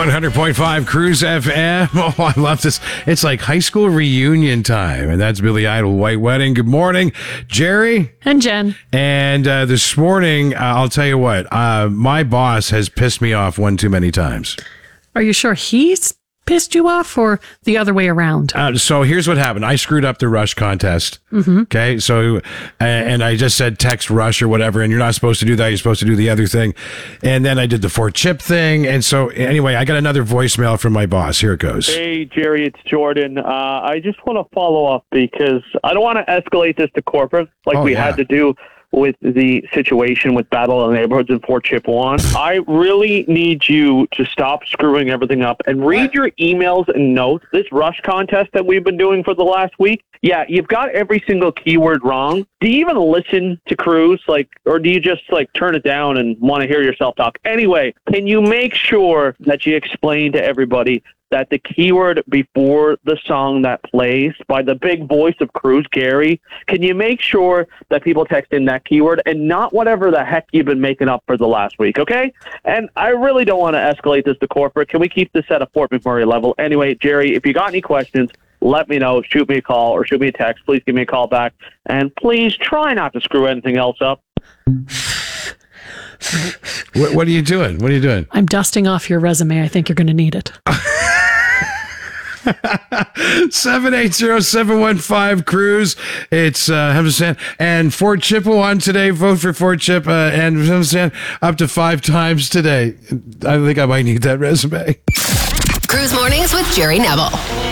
100.5 Cruise FM. Oh, I love this. It's like high school reunion time. And that's Billy Idol, White Wedding. Good morning, Jerry. And Jen. And this morning, I'll tell you what, my boss has pissed me off one too many times. Are you sure he's pissed you off or the other way around? So here's what happened. I screwed up the Rush contest. Mm-hmm. Okay. So, and I just said text Rush or whatever, and you're not supposed to do that. You're supposed to do the other thing. And then I did the Fort Chip thing. And so anyway, I got another voicemail from my boss. Here it goes. Hey, Jerry, it's Jordan. I just want to follow up because I don't want to escalate this to corporate like we had to do with the situation with Battle of the Neighborhoods and Fort Chippewa. I really need you to stop screwing everything up and read your emails and notes. This Rush contest that we've been doing for the last week, yeah, you've got every single keyword wrong. Do you even listen to Cruise, or do you just turn it down and want to hear yourself talk? Anyway, can you make sure that you explain to everybody that the keyword before the song that plays by the big voice of Cruise, Gary, can you make sure that people text in that keyword and not whatever the heck you've been making up for the last week, okay? And I really don't want to escalate this to corporate. Can we keep this at a Fort McMurray level? Anyway, Jerry, if you got any questions, let me know. Shoot me a call or shoot me a text. Please give me a call back. And please try not to screw anything else up. What are you doing? What are you doing? I'm dusting off your resume. I think you're going to need it. 780-715 Cruise. It's Hemsand and Fort Chippewa today. Vote for Fort Chip and Hemsand up to 5 times today. I think I might need that resume. Cruise Mornings with Jerry Neville.